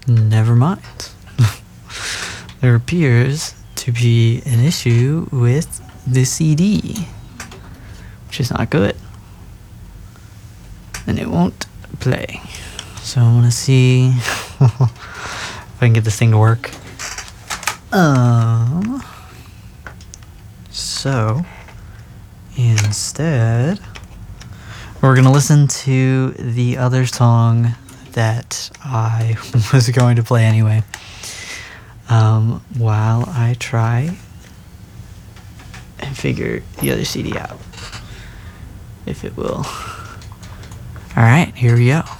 Never mind. There appears to be an issue with the CD, which is not good. And it won't play. So I want to see if I can get this thing to work. So instead, we're going to listen to the other song that I was going to play anyway, while I try and figure the other CD out, if it will. Alright, here we go.